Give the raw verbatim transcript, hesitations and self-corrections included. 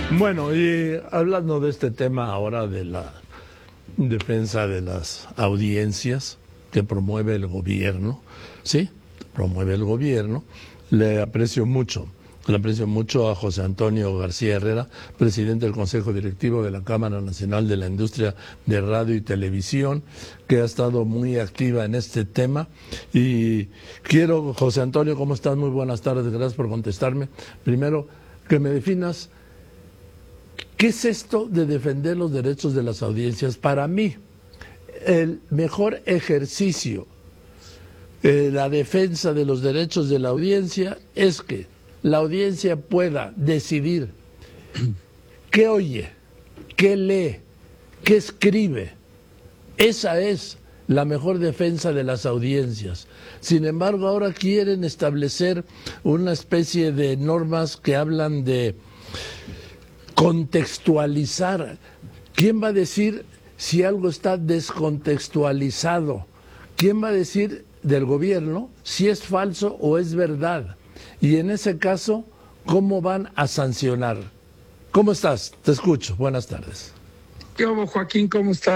Bueno, y hablando de este tema ahora de la defensa de las audiencias que promueve el gobierno, ¿sí? Promueve el gobierno, le aprecio mucho, le aprecio mucho a José Antonio García Herrera, presidente del Consejo Directivo de la Cámara Nacional de la Industria de Radio y Televisión, que ha estado muy activa en este tema. Y quiero, José Antonio, ¿cómo estás? Muy buenas tardes, gracias por contestarme. Primero, que me definas, ¿qué es esto de defender los derechos de las audiencias? Para mí, el mejor ejercicio, eh, la defensa de los derechos de la audiencia, es que la audiencia pueda decidir qué oye, qué lee, qué escribe. Esa es la mejor defensa de las audiencias. Sin embargo, ahora quieren establecer una especie de normas que hablan de contextualizar. ¿Quién va a decir si algo está descontextualizado? ¿Quién va a decir del gobierno si es falso o es verdad? Y en ese caso, ¿cómo van a sancionar? ¿Cómo estás? Te escucho. Buenas tardes. ¿Qué hubo, Joaquín? ¿Cómo estás?